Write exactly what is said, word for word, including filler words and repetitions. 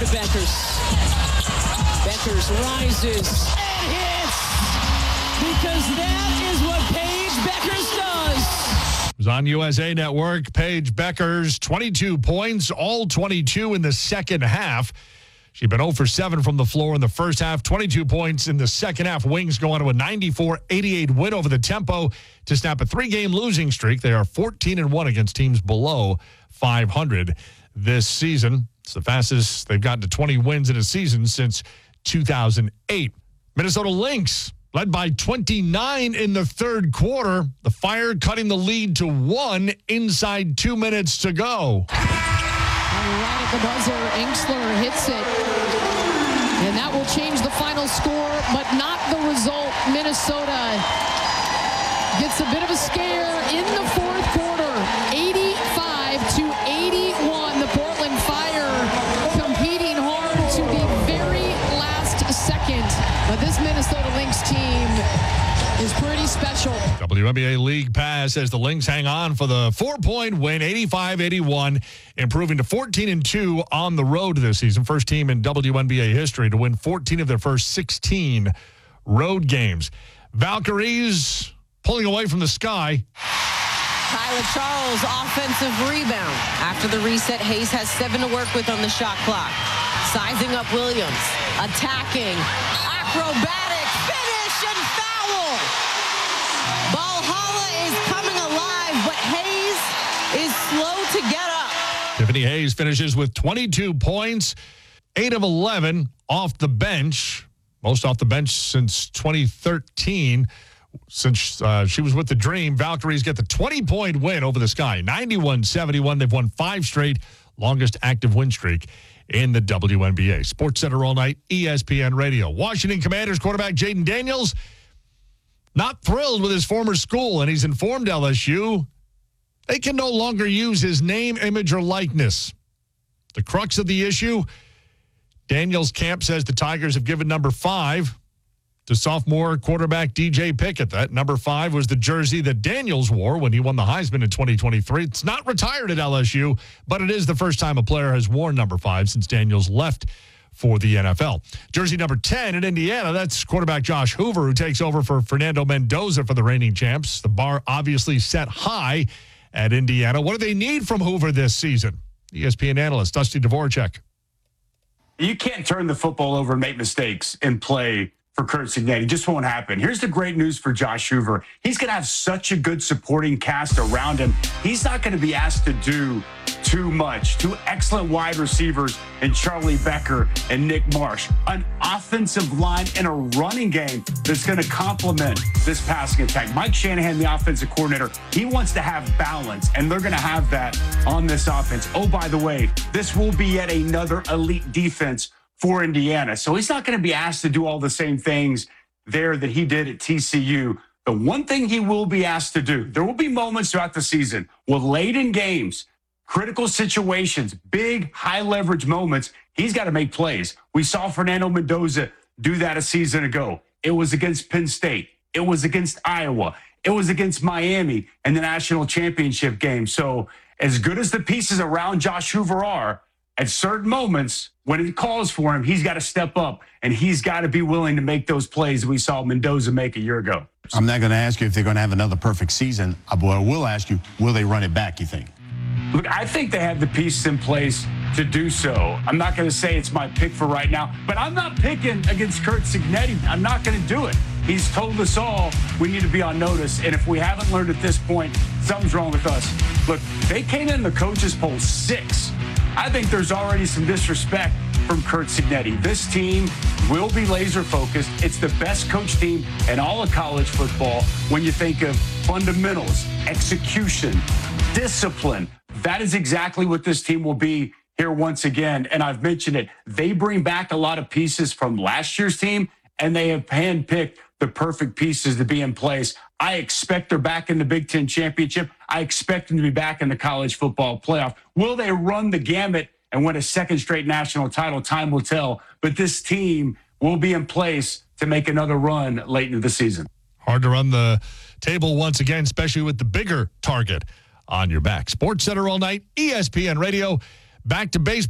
Beckers. Beckers rises and hits because that is what Paige Beckers does. It was on U S A Network. Paige Beckers, twenty-two points, all twenty-two in the second half. She'd been zero for seven from the floor in the first half, twenty-two points in the second half. Wings go on to a ninety-four eighty-eight win over the Tempo to snap a three-game losing streak. They are fourteen and one against teams below five hundred this season. It's the fastest they've gotten to twenty wins in a season since two thousand eight. Minnesota Lynx led by twenty-nine in the third quarter. The Fire cutting the lead to one inside two minutes to go. Right at the buzzer, Inksler hits it. And that will change the final score, but not the result. Minnesota gets a bit of a scare in the fourth quarter. eighty-five to eighty-one. The Portland Fire competing hard to the very last second. But this Minnesota Lynx team is pretty special. W N B A League Pass as the Lynx hang on for the four-point win, eighty-five eighty-one, improving to fourteen and two on the road this season. First team in W N B A history to win fourteen of their first sixteen road games. Valkyries pulling away from the sky. Tyler Charles, offensive rebound. After the reset, Hayes has seven to work with on the shot clock. Sizing up Williams. Attacking. Acrobatic finish and foul. Valhalla is coming alive, but Hayes is slow to get up. Tiffany Hayes finishes with twenty-two points, eight of eleven off the bench. Most off the bench since twenty thirteen. Since uh, she was with the Dream, Valkyries get the twenty-point win over the Sky. ninety-one seventy-one. They've won five straight, longest active win streak in the W N B A. Sports Center all night, E S P N Radio. Washington Commanders quarterback Jaden Daniels not thrilled with his former school, and he's informed L S U they can no longer use his name, image, or likeness. The crux of the issue, Daniels' camp says the Tigers have given number five to sophomore quarterback D J Pickett. That number five was the jersey that Daniels wore when he won the Heisman in twenty twenty-three. It's not retired at L S U, but it is the first time a player has worn number five since Daniels left for the N F L. Jersey number ten in Indiana, that's quarterback Josh Hoover, who takes over for Fernando Mendoza for the reigning champs. The bar obviously set high at Indiana. What do they need from Hoover this season? E S P N analyst Dusty Dvorak. You can't turn the football over and make mistakes and play for Curt Cignetti. It just won't happen. Here's the great news for Josh Hoover. He's going to have such a good supporting cast around him. He's not going to be asked to do too much. Two excellent wide receivers in Charlie Becker and Nick Marsh. An offensive line and a running game that's going to complement this passing attack. Mike Shanahan, the offensive coordinator, he wants to have balance, and they're going to have that on this offense. Oh, by the way, this will be yet another elite defense for Indiana. So he's not going to be asked to do all the same things there that he did at T C U. The one thing he will be asked to do, there will be moments throughout the season, well, late in games, critical situations, big, high-leverage moments, he's got to make plays. We saw Fernando Mendoza do that a season ago. It was against Penn State. It was against Iowa. It was against Miami in the national championship game. So as good as the pieces around Josh Hoover are, at certain moments, when it calls for him, he's got to step up, and he's got to be willing to make those plays we saw Mendoza make a year ago. I'm not going to ask you if they're going to have another perfect season. But I will ask you, will they run it back, you think? Look, I think they have the pieces in place to do so. I'm not going to say it's my pick for right now, but I'm not picking against Curt Cignetti. I'm not going to do it. He's told us all we need to be on notice, and if we haven't learned at this point, something's wrong with us. Look, they came in the coaches poll six. I think there's already some disrespect from Curt Cignetti. This team will be laser focused. It's the best coach team in all of college football when you think of fundamentals, execution, discipline. That is exactly what this team will be here once again. And I've mentioned it. They bring back a lot of pieces from last year's team, and they have handpicked the perfect pieces to be in place. I expect they're back in the Big Ten championship. I expect them to be back in the college football playoff. Will they run the gamut and win a second straight national title? Time will tell. But this team will be in place to make another run late into the season. Hard to run the table once again, especially with the bigger target on your back. Sports Center all night, E S P N Radio. Back to baseball.